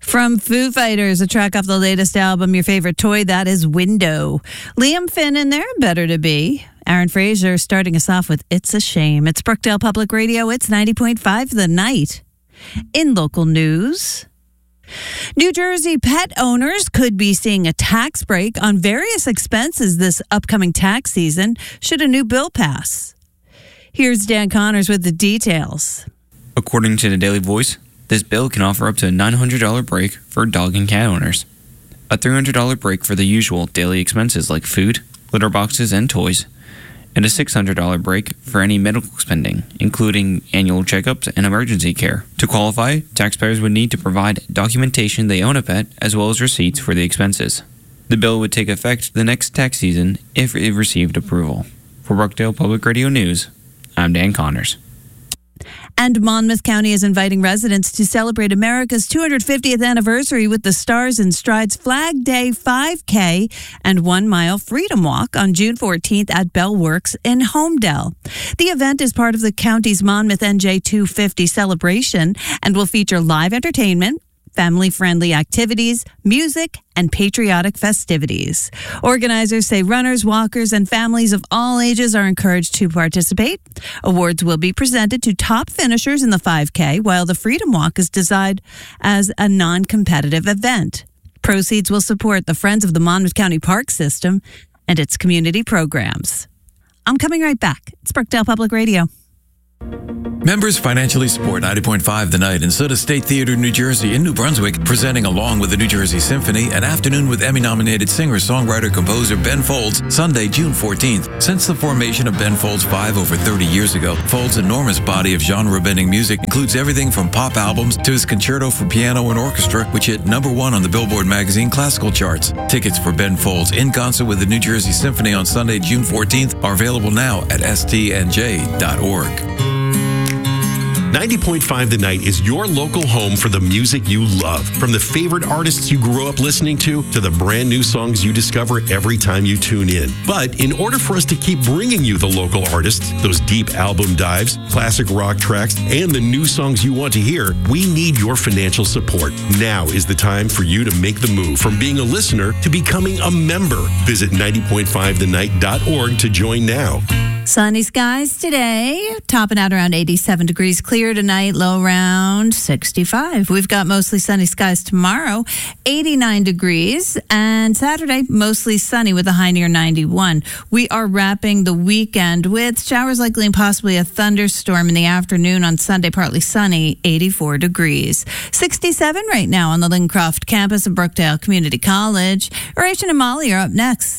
From Foo Fighters, a track off the latest album, Your Favorite Toy, that is Window. Liam Finn in there, Better to Be. Aaron Fraser starting us off with It's a Shame. It's Brookdale Public Radio. It's 90.5 The Night. In local news, New Jersey pet owners could be seeing a tax break on various expenses this upcoming tax season should a new bill pass. Here's Dan Connors with the details. According to the Daily Voice, this bill can offer up to a $900 break for dog and cat owners, a $300 break for the usual daily expenses like food, litter boxes, and toys, and a $600 break for any medical spending, including annual checkups and emergency care. To qualify, taxpayers would need to provide documentation they own a pet as well as receipts for the expenses. The bill would take effect the next tax season if it received approval. For Brookdale Public Radio News, I'm Dan Connors. And Monmouth County is inviting residents to celebrate America's 250th anniversary with the Stars and Strides Flag Day 5K and 1 mile Freedom Walk on June 14th at Bell Works in Homedale. The event is part of the county's Monmouth NJ 250 celebration and will feature live entertainment, family-friendly activities, music, and patriotic festivities. Organizers say runners, walkers, and families of all ages are encouraged to participate. Awards will be presented to top finishers in the 5K, while the Freedom Walk is designed as a non-competitive event. Proceeds will support the Friends of the Monmouth County Park System and its community programs. I'm coming right back. It's Brookdale Public Radio. Members financially support 90.5 The Night and Soda State Theater, New Jersey in New Brunswick, presenting along with the New Jersey Symphony an afternoon with Emmy-nominated singer-songwriter-composer Ben Folds, Sunday, June 14th. Since the formation of Ben Folds 5 over 30 years ago, Folds' enormous body of genre-bending music includes everything from pop albums to his concerto for piano and orchestra, which hit #1 on the Billboard magazine classical charts. Tickets for Ben Folds in concert with the New Jersey Symphony on Sunday, June 14th are available now at stnj.org. 90.5 The Night is your local home for the music you love. From the favorite artists you grew up listening to the brand new songs you discover every time you tune in. But in order for us to keep bringing you the local artists, those deep album dives, classic rock tracks, and the new songs you want to hear, we need your financial support. Now is the time for you to make the move from being a listener to becoming a member. Visit 90.5thenight.org to join now. Sunny skies today, topping out around 87 degrees. Clear tonight, low around 65. We've got mostly sunny skies tomorrow, 89 degrees. And Saturday, mostly sunny with a high near 91. We are wrapping the weekend with showers likely and possibly a thunderstorm in the afternoon on Sunday, partly sunny, 84 degrees. 67 right now on the Lincroft campus of Brookdale Community College. Rachel and Molly are up next.